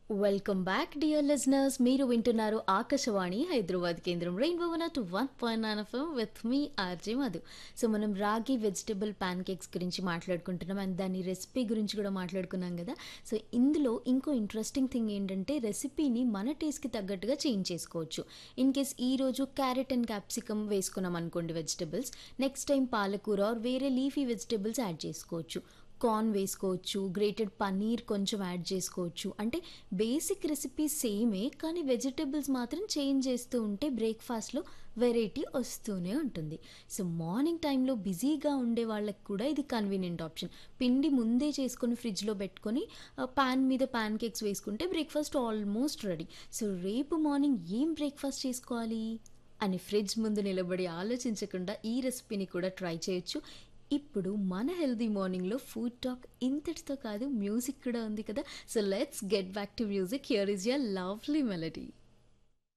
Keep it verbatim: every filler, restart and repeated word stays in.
Welcome back dear listeners. మీరు వింటున్నారు ఆకాశవాణి హైదరాబాద్ కేంద్రం rainbow one to one point nine FM with me RJ Madhu. So మనం రాగి వెజిటబుల్ ప్యాన్ కేక్స్ గురించి మాట్లాడుకుంటున్నాం అండ్ దాని రెసిపీ గురించి కూడా మాట్లాడుకున్నాం కదా. సో ఇందులో ఇంకో ఇంట్రెస్టింగ్ థింగ్ ఏంటంటే రెసిపీని మన టేస్ట్కి తగ్గట్టుగా చేంజ్ చేసుకోవచ్చు. ఇన్ కేస్ ఈరోజు క్యారెట్ అండ్ క్యాప్సికమ్ వేసుకున్నాం అనుకోండి వెజిటబుల్స్, నెక్స్ట్ టైం పాలకూర ఆర్ వేరే లీఫీ వెజిటబుల్స్ యాడ్ చేసుకోవచ్చు. కార్న్ వేసుకోవచ్చు, గ్రేటెడ్ పన్నీర్ కొంచెం యాడ్ చేసుకోవచ్చు. అంటే బేసిక్ రెసిపీ సేమే, కానీ వెజిటబుల్స్ మాత్రం చేంజ్ చేస్తూ ఉంటే బ్రేక్ఫాస్ట్లో వెరైటీ వస్తూనే ఉంటుంది. సో మార్నింగ్ టైంలో బిజీగా ఉండే వాళ్ళకి కూడా ఇది కన్వీనియంట్ ఆప్షన్. పిండి ముందే చేసుకొని ఫ్రిడ్జ్లో పెట్టుకొని పాన్ మీద ప్యాన్ కేక్స్ వేసుకుంటే బ్రేక్ఫాస్ట్ ఆల్మోస్ట్ రెడీ. సో రేపు మార్నింగ్ ఏం బ్రేక్ఫాస్ట్ చేసుకోవాలి అని ఫ్రిడ్జ్ ముందు నిలబడి ఆలోచించకుండా ఈ రెసిపీని కూడా ట్రై చేయొచ్చు. ఇప్పుడు మన హెల్దీ మార్నింగ్లో ఫుడ్ టాక్ ఇంతటితో కాదు, మ్యూజిక్ కూడా ఉంది కదా. So let's get back to music. Here is your lovely melody.